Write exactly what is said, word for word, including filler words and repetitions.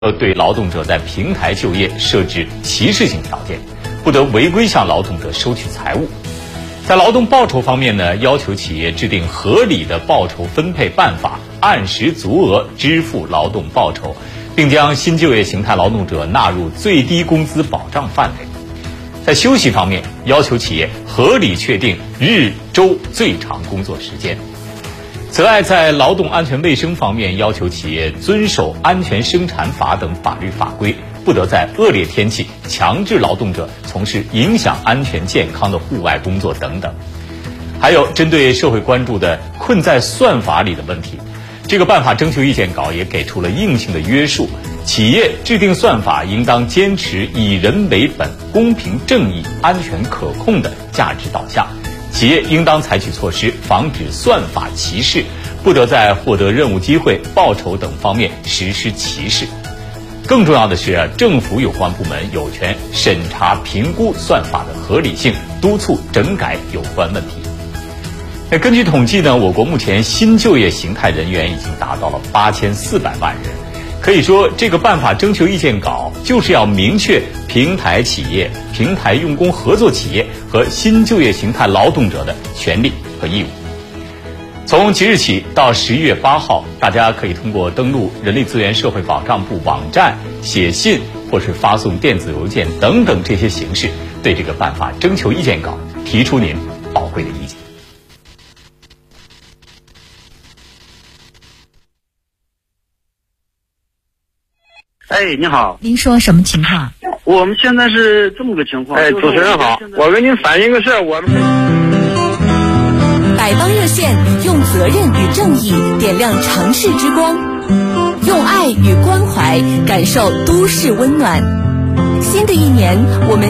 呃，对劳动者在平台就业设置歧视性条件，不得违规向劳动者收取财物。在劳动报酬方面呢，要求企业制定合理的报酬分配办法，按时足额支付劳动报酬，并将新就业形态劳动者纳入最低工资保障范围。在休息方面，要求企业合理确定日周最长工作时间。此外，在劳动安全卫生方面，要求企业遵守安全生产法等法律法规，不得在恶劣天气强制劳动者从事影响安全健康的户外工作等等。还有针对社会关注的困在算法里的问题，这个办法征求意见稿也给出了硬性的约束，企业制定算法应当坚持以人为本、公平正义、安全可控的价值导向。企业应当采取措施防止算法歧视，不得在获得任务机会、报酬等方面实施歧视。更重要的是，政府有关部门有权审查评估算法的合理性，督促整改有关问题。那根据统计呢，我国目前新就业形态人员已经达到了八千四百万人。可以说，这个办法征求意见稿就是要明确平台企业、平台用工合作企业和新就业形态劳动者的权利和义务。从即日起到十一月八号，大家可以通过登录人力资源社会保障部网站、写信或是发送电子邮件等等这些形式，对这个办法征求意见稿提出您宝贵的意见。 哎，你好， 您说什么情况？ 我们现在是这么个情况。 哎，主持人好，我跟您反映个事儿，我们百帮热线用责任与正义点亮城市之光，用爱与关怀感受都市温暖。新的一年，我们